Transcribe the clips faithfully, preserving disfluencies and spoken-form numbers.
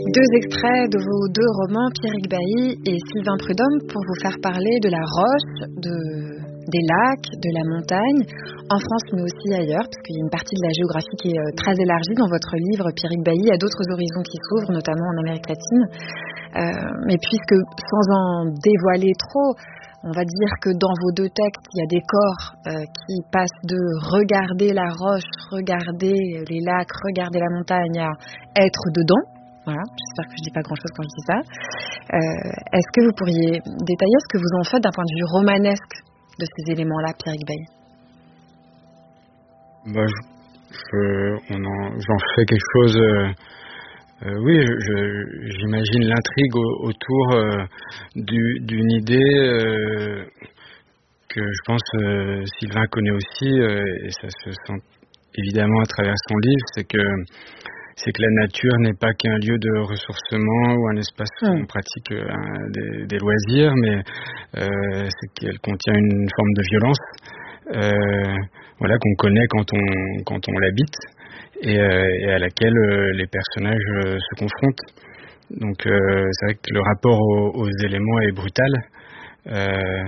Deux extraits de vos deux romans, Pierrick Bailly et Sylvain Prudhomme, pour vous faire parler de la roche, de, des lacs, de la montagne, en France mais aussi ailleurs, parce qu'il y a une partie de la géographie qui est euh, très élargie dans votre livre, Pierrick Bailly. Il y a d'autres horizons qui s'ouvrent, notamment en Amérique latine. Euh, mais puisque, sans en dévoiler trop, on va dire que dans vos deux textes, il y a des corps euh, qui passent de regarder la roche, regarder les lacs, regarder la montagne à être dedans. Voilà, j'espère que je dis pas grand-chose quand je dis ça. Euh, est-ce que vous pourriez détailler ce que vous en faites d'un point de vue romanesque de ces éléments-là, Pierrick Bailly? Bah, je, je, on en, j'en fais quelque chose. Euh, euh, oui, je, j'imagine l'intrigue au, autour euh, du, d'une idée euh, que je pense euh, Sylvain connaît aussi, euh, et ça se sent évidemment à travers son livre, c'est que c'est que la nature n'est pas qu'un lieu de ressourcement ou un espace où on pratique euh, un, des, des loisirs, mais euh, c'est qu'elle contient une forme de violence, euh, voilà, qu'on connaît quand on quand on l'habite et, euh, et à laquelle euh, les personnages euh, se confrontent. Donc euh, c'est vrai que le rapport aux, aux éléments est brutal. Euh,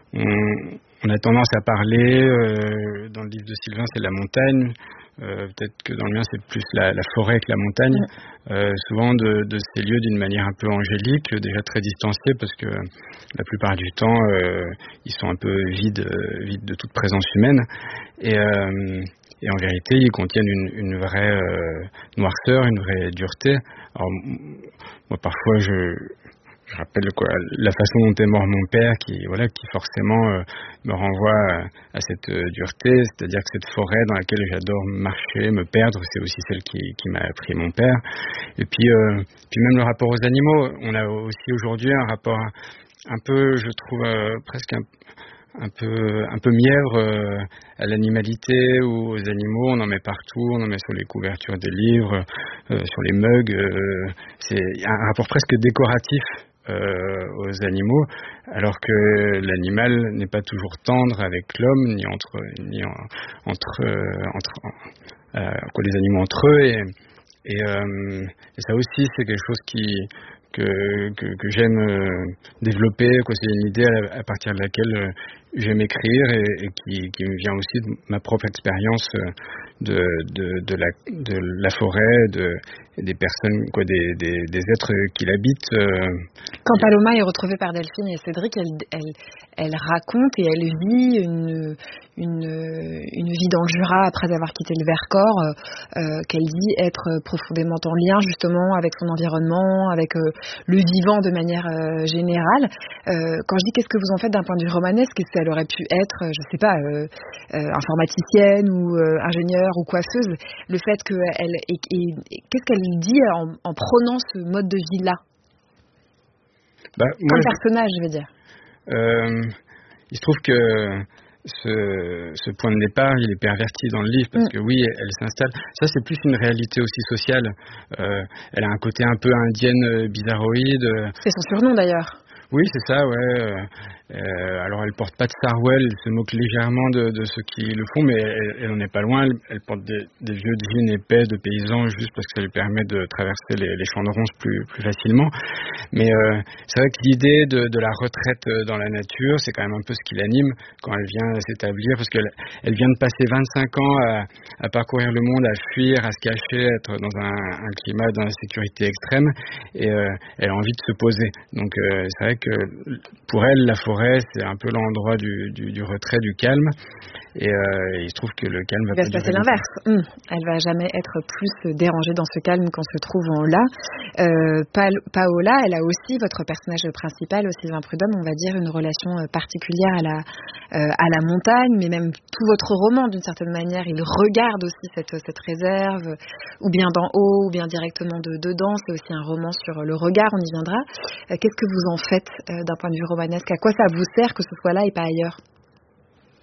on, on a tendance à parler, euh, dans le livre de Sylvain, c'est la montagne. Euh, peut-être que dans le mien c'est plus la, la forêt que la montagne, euh, souvent de, de ces lieux d'une manière un peu angélique, déjà très distanciés parce que la plupart du temps euh, ils sont un peu vides, euh, vides de toute présence humaine et, euh, et en vérité ils contiennent une, une vraie euh, noirceur, une vraie dureté. Alors moi parfois je Je rappelle quoi, la façon dont est mort mon père, qui voilà, qui forcément euh, me renvoie à, à cette euh, dureté, c'est-à-dire que cette forêt dans laquelle j'adore marcher, me perdre, c'est aussi celle qui, qui m'a appris mon père. Et puis, euh, puis même le rapport aux animaux, on a aussi aujourd'hui un rapport un, un peu, je trouve euh, presque un, un peu un peu mièvre euh, à l'animalité ou aux animaux. On en met partout, on en met sur les couvertures des livres, euh, sur les mugs. Euh, c'est un rapport presque décoratif Euh, aux animaux, alors que l'animal n'est pas toujours tendre avec l'homme, ni entre, ni en, entre, euh, entre euh, quoi, les animaux entre eux, et, et, euh, et ça aussi c'est quelque chose qui que, que, que j'aime euh, développer, quoi. C'est une idée à, à partir de laquelle euh, j'aime écrire et, et qui, qui me vient aussi de ma propre expérience euh, de, de, de, la, de la forêt, de, des personnes, quoi, des, des, des êtres qui l'habitent. Euh, Quand Paloma est retrouvée par Delphine et Cédric, elle, elle, elle raconte et elle vit une, une, une vie dans le Jura après avoir quitté le Vercors, euh, qu'elle dit être profondément en lien justement avec son environnement, avec euh, le vivant de manière euh, générale. Euh, quand je dis qu'est-ce que vous en faites d'un point de vue romanesque, est-ce qu'elle aurait pu être, je sais pas, euh, euh, informaticienne ou euh, ingénieure ou coiffeuse, le fait qu'elle, et, et, et qu'est-ce qu'elle dit en, en prônant ce mode de vie-là? Bah, Comme moi, personnage, je veux dire. Euh, il se trouve que ce, ce point de départ, il est perverti dans le livre parce que oui, elle, elle s'installe. Ça, c'est plus une réalité aussi sociale. Euh, elle a un côté un peu indienne, bizarroïde. C'est son surnom d'ailleurs. Oui, c'est ça, ouais. Euh, alors, elle porte pas de sarouel, elle se moque légèrement de, de ceux qui le font, mais elle, elle en est pas loin. Elle, elle porte des, des vieux jeans épais de paysans juste parce que ça lui permet de traverser les, les champs de ronces plus, plus facilement. Mais euh, c'est vrai que l'idée de, de la retraite dans la nature, c'est quand même un peu ce qui l'anime quand elle vient s'établir, parce qu'elle elle vient de passer vingt-cinq ans à, à parcourir le monde, à fuir, à se cacher, à être dans un, un climat d'insécurité extrême, et euh, elle a envie de se poser. Donc euh, c'est vrai que pour elle, la forêt, c'est un peu l'endroit du, du, du retrait, du calme. Et euh, il se trouve que le calme va, va se passer l'inverse. Hum, elle va jamais être plus dérangée dans ce calme qu'en se trouvant là. Euh, pa- Paola, elle a aussi, votre personnage principal, Sylvain Prudhomme, on va dire une relation particulière à la, euh, à la montagne, mais même tout votre roman, d'une certaine manière, il regarde aussi cette, cette réserve, ou bien d'en haut, ou bien directement de dedans. C'est aussi un roman sur le regard, on y viendra. Euh, qu'est-ce que vous en faites euh, d'un point de vue romanesque? À quoi ça vous sert que ce soit là et pas ailleurs?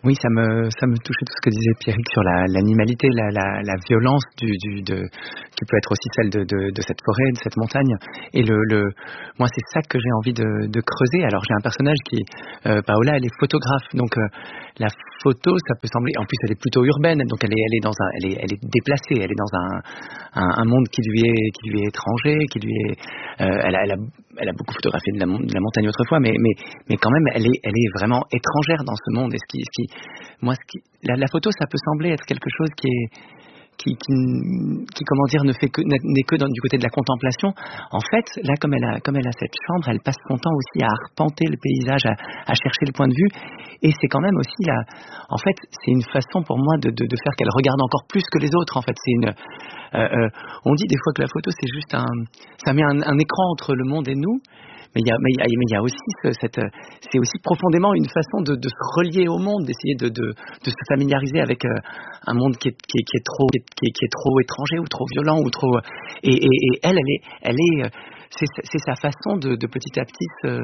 Oui, ça me ça me touchait tout ce que disait Pierrick sur la, l'animalité, la, la, la violence du, du de qui peut être aussi celle de, de, de cette forêt, de cette montagne. Et le, le moi c'est ça que j'ai envie de, de creuser. Alors j'ai un personnage qui euh, Paola, elle est photographe, donc euh, la photo, ça peut sembler, en plus elle est plutôt urbaine, donc elle est elle est dans un elle est elle est déplacée, elle est dans un un, un monde qui lui est qui lui est étranger, qui lui est euh, elle a elle a elle a beaucoup photographié de la, de la montagne autrefois, mais, mais, mais quand même, elle est, elle est vraiment étrangère dans ce monde. Et ce qui, ce qui, moi, ce qui, la, la photo, ça peut sembler être quelque chose qui est, qui, qui, qui comment dire, ne fait que, n'est que dans, du côté de la contemplation. En fait, là, comme elle a, comme elle a cette chambre, elle passe son temps aussi à arpenter le paysage, à, à chercher le point de vue. Et c'est quand même aussi la, en fait, c'est une façon pour moi de, de, de faire qu'elle regarde encore plus que les autres. En fait, c'est une, Euh, euh, on dit des fois que la photo c'est juste un, ça met un, un écran entre le monde et nous, mais il y a, mais il y a, mais il y a aussi ce, cette, c'est aussi profondément une façon de, de se relier au monde, d'essayer de, de, de se familiariser avec euh, un monde qui est, qui est, qui est trop, qui est, qui est trop étranger ou trop violent ou trop, et, et, et elle, elle est, elle est, c'est, c'est sa façon de, de petit à petit se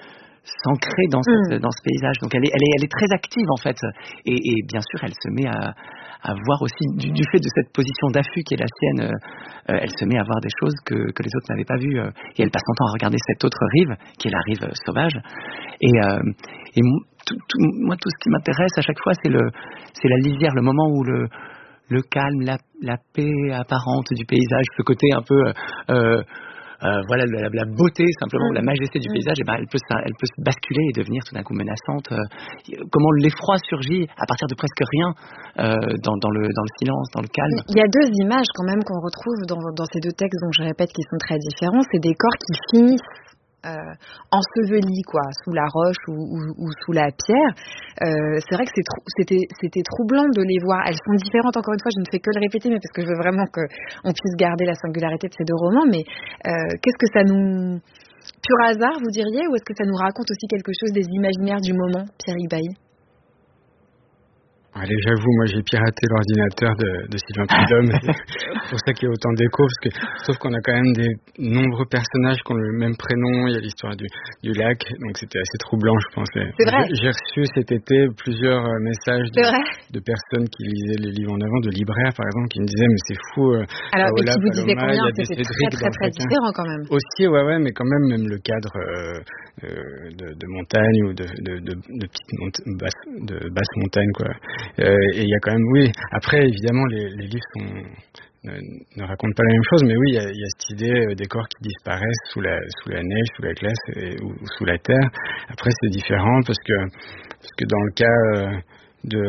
s'ancrer dans, cette, mmh. dans ce paysage. Donc elle est, elle est, elle est très active en fait. Et, et bien sûr, elle se met à, à voir aussi, du, du fait de cette position d'affût qui est la sienne, euh, elle se met à voir des choses que, que les autres n'avaient pas vues. Euh, et elle passe son temps à regarder cette autre rive, qui est la rive sauvage. Et, euh, et tout, tout, moi, tout ce qui m'intéresse à chaque fois, c'est, le, c'est la lisière, le moment où le, le calme, la, la paix apparente du paysage, ce côté un peu... Euh, Euh, voilà la, la beauté simplement, mmh. la majesté du paysage, et ben elle peut elle peut se basculer et devenir tout d'un coup menaçante. Euh, comment l'effroi surgit à partir de presque rien euh, dans, dans le dans le silence, dans le calme. Il y a deux images quand même qu'on retrouve dans, dans ces deux textes, dont je répète qu'ils sont très différents. C'est des corps qui finissent Euh, ensevelis quoi, sous la roche ou, ou, ou sous la pierre. Euh, c'est vrai que c'est trou- c'était, c'était troublant de les voir. Elles sont différentes, encore une fois, je ne fais que le répéter, mais parce que je veux vraiment qu'on puisse garder la singularité de ces deux romans. Mais euh, qu'est-ce que ça nous... Pur hasard, vous diriez, ou est-ce que ça nous raconte aussi quelque chose des imaginaires du moment, Pierrick Bailly? Allez, j'avoue, moi j'ai piraté l'ordinateur de, de Sylvain Prudhomme, c'est pour ça qu'il y a autant d'écho, parce que sauf qu'on a quand même des nombreux personnages qui ont le même prénom, il y a l'histoire du, du lac, donc c'était assez troublant, je pense. C'est vrai. J'ai, j'ai reçu cet été plusieurs messages de, de personnes qui lisaient les livres en avant, de libraires par exemple, qui me disaient mais c'est fou. Alors, Paola, et qui vous disaient Paloma, combien? il y a C'était des Cédric très très très différent quand même. Aussi, ouais, ouais, mais quand même, même le cadre euh, euh, de, de montagne ou de, de, de, de petites mont- basse, de basse montagne, quoi. Euh, et il y a quand même, oui, après évidemment les, les livres sont, ne, ne racontent pas la même chose, mais oui, il y a, il y a cette idée euh, des corps qui disparaissent sous la, sous la neige, sous la glace et, ou, ou sous la terre. Après c'est différent parce que, parce que dans le cas euh, de,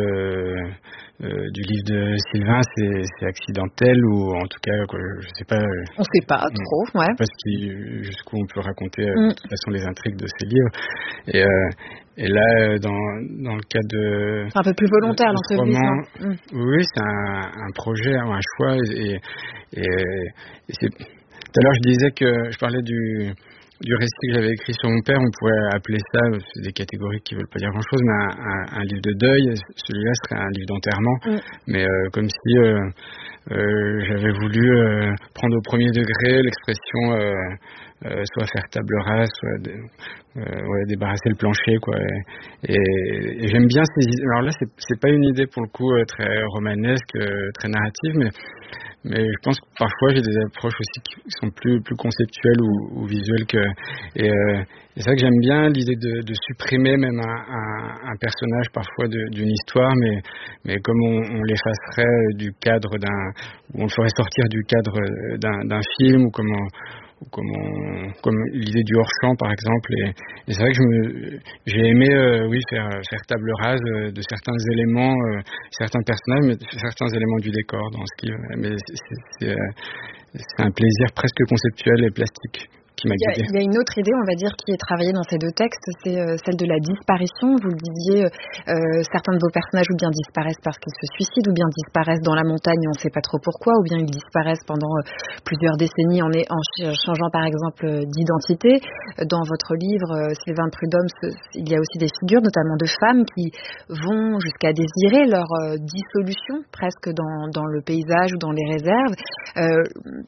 euh, du livre de Sylvain, c'est, c'est accidentel ou en tout cas, quoi, je sais pas. On sait pas on, trop, ouais. Parce que jusqu'où on peut raconter euh, mm. de toute façon les intrigues de ces livres. Et euh, Et là, dans, dans le cas de... C'est un peu plus volontaire, l'entreprise. Mmh. Oui, c'est un, un projet, un choix. Et, et, et c'est... Tout à l'heure, je disais que je parlais du, du récit que j'avais écrit sur mon père. On pourrait appeler ça, c'est des catégories qui ne veulent pas dire grand-chose, mais un, un, un livre de deuil. Celui-là serait un livre d'enterrement. Mmh. Mais euh, comme si euh, euh, j'avais voulu euh, prendre au premier degré l'expression... Euh, Euh, soit faire table rase, soit de, euh, ouais, débarrasser le plancher, quoi. Et, et, et j'aime bien ces idées. Alors là, c'est, c'est pas une idée pour le coup euh, très romanesque, euh, très narrative, mais mais je pense que parfois j'ai des approches aussi qui sont plus plus conceptuelles ou, ou visuelles que. Et, euh, et c'est vrai que j'aime bien l'idée de, de supprimer même un, un, un personnage parfois de, d'une histoire, mais mais comme on, on l'effacerait du cadre d'un, ou on le ferait sortir du cadre d'un, d'un film, ou comment. Ou comme, on, comme l'idée du hors-champ par exemple, et, et c'est vrai que je me, j'ai aimé euh, oui faire faire table rase euh, de certains éléments, euh, certains personnages, mais certains éléments du décor dans ce qui, mais c'est, c'est, c'est, euh, c'est un plaisir presque conceptuel et plastique qui m'a guidé. Il y a une autre idée, on va dire, qui est travaillée dans ces deux textes, c'est euh, celle de la disparition. Vous le disiez, euh, certains de vos personnages ou bien disparaissent parce qu'ils se suicident, ou bien disparaissent dans la montagne, on ne sait pas trop pourquoi, ou bien ils disparaissent pendant euh, plusieurs décennies en, est, en changeant par exemple d'identité. Dans votre livre, euh, Sylvain Prudhomme, il y a aussi des figures, notamment de femmes, qui vont jusqu'à désirer leur euh, dissolution presque dans, dans le paysage ou dans les réserves. Euh,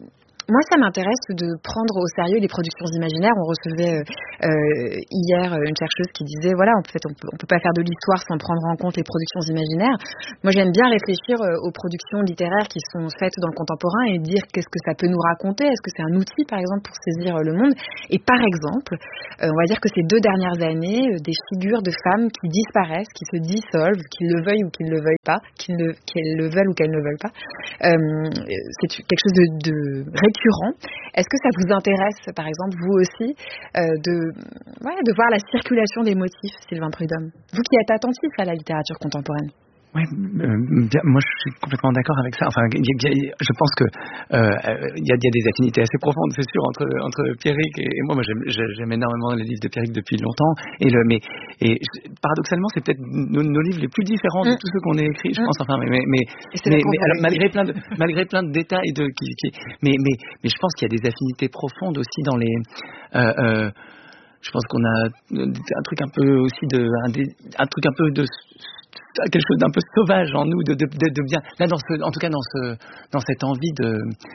Moi, ça m'intéresse de prendre au sérieux les productions imaginaires. On recevait euh, hier une chercheuse qui disait, voilà, en fait, on peut, on peut pas faire de l'histoire sans prendre en compte les productions imaginaires. Moi, j'aime bien réfléchir aux productions littéraires qui sont faites dans le contemporain et dire qu'est-ce que ça peut nous raconter. Est-ce que c'est un outil, par exemple, pour saisir le monde? Et par exemple, euh, on va dire que ces deux dernières années, euh, des figures de femmes qui disparaissent, qui se dissolvent, qu'ils le veuillent ou qu'ils ne le veuillent pas, qu'ils le, qu'elles le veulent ou qu'elles ne le veulent pas. Euh, c'est quelque chose de, de récurrent. Est-ce que ça vous intéresse, par exemple, vous aussi, euh, de, ouais, de voir la circulation des motifs, Sylvain Prudhomme? Vous qui êtes attentif à la littérature contemporaine. Oui, euh, moi je suis complètement d'accord avec ça. Enfin, y a, y a, je pense que il euh, y, y a des affinités assez profondes, c'est sûr, entre entre Pierrick et, et moi. Moi, j'aime, j'aime énormément les livres de Pierrick depuis longtemps. Et le, mais et paradoxalement, c'est peut-être nos, nos livres les plus différents mmh. de tous ceux qu'on a écrits, je mmh. pense. Enfin, mais mais mais, mais, mais alors, malgré plein de malgré plein de détails de qui, qui mais mais mais je pense qu'il y a des affinités profondes aussi dans les. Euh, euh, je pense qu'on a un truc un peu aussi de un, un truc un peu de quelque chose d'un peu sauvage en nous, de, de, de, de bien, là dans ce, en tout cas dans ce, dans cette envie de,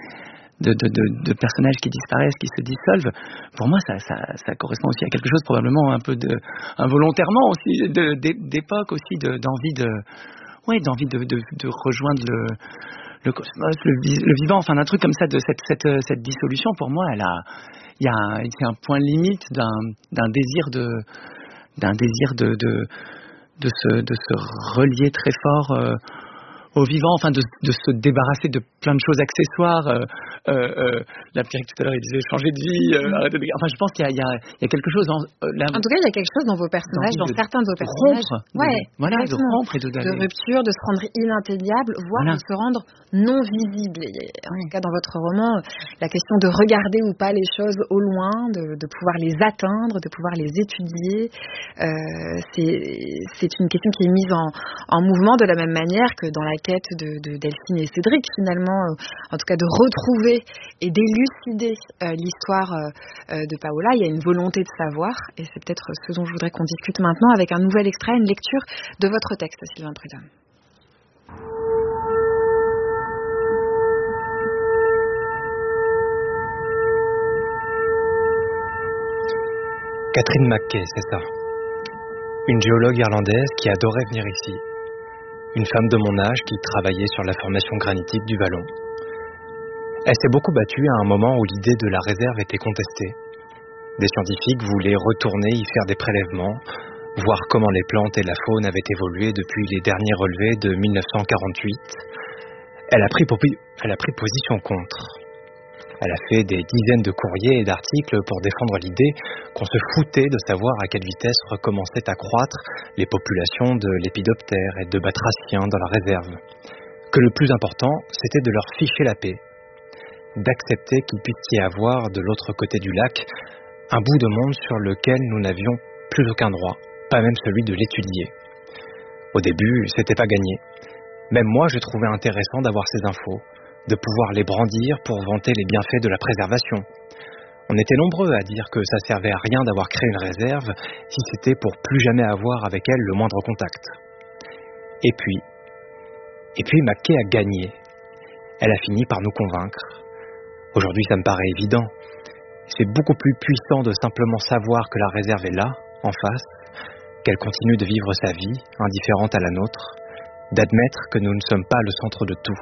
de, de, de, de personnages qui disparaissent, qui se dissolvent. Pour moi, ça, ça, ça correspond aussi à quelque chose probablement un peu de, involontairement aussi, de, d'époque aussi, de, d'envie de, ouais, d'envie de, de, de rejoindre le, le cosmos, le, le vivant, enfin un truc comme ça, de cette, cette, cette dissolution. Pour moi, elle a, il y a, un, c'est un point limite d'un, d'un désir de, d'un désir de, de de se, de se relier très fort euh, au vivant, enfin de, de se débarrasser de plein de choses accessoires. Euh, euh, euh, la Pierrick tout à l'heure, il disait changer de vie, euh, arrêter de... Enfin, je pense qu'il y a, il y a, il y a quelque chose... En, euh, là, en tout cas, il y a quelque chose dans vos personnages, dans de, certains de vos personnages. Rompre, ouais, de, voilà, de rompre et de, de rupture, de se rendre inatteignable, voire voilà. de se rendre non visible. Et en tout cas, dans votre roman, la question de regarder ou pas les choses au loin, de, de pouvoir les atteindre, de pouvoir les étudier, euh, c'est, c'est une question qui est mise en, en mouvement de la même manière que dans la quête de, de Delphine et Cédric, finalement, euh, en tout cas de retrouver et d'élucider euh, l'histoire euh, de Paola. Il y a une volonté de savoir, et c'est peut-être ce dont je voudrais qu'on discute maintenant avec un nouvel extrait, une lecture de votre texte, Sylvain Prudhomme. Catherine McKay, c'est ça. Une géologue irlandaise qui adorait venir ici. Une femme de mon âge qui travaillait sur la formation granitique du vallon. Elle s'est beaucoup battue à un moment où l'idée de la réserve était contestée. Des scientifiques voulaient retourner y faire des prélèvements, voir comment les plantes et la faune avaient évolué depuis les derniers relevés de mille neuf cent quarante-huit. Elle a pris, popi- elle a pris position contre. Elle a fait des dizaines de courriers et d'articles pour défendre l'idée qu'on se foutait de savoir à quelle vitesse recommençaient à croître les populations de lépidoptères et de batraciens dans la réserve. Que le plus important, c'était de leur ficher la paix, d'accepter qu'il puisse y avoir de l'autre côté du lac un bout de monde sur lequel nous n'avions plus aucun droit, pas même celui de l'étudier. Au début, c'était pas gagné. Même moi, je trouvais intéressant d'avoir ces infos, de pouvoir les brandir pour vanter les bienfaits de la préservation. On était nombreux à dire que ça servait à rien d'avoir créé une réserve si c'était pour plus jamais avoir avec elle le moindre contact. Et puis, et puis McKay a gagné. Elle a fini par nous convaincre. Aujourd'hui, ça me paraît évident. C'est beaucoup plus puissant de simplement savoir que la réserve est là, en face, qu'elle continue de vivre sa vie, indifférente à la nôtre, d'admettre que nous ne sommes pas le centre de tout.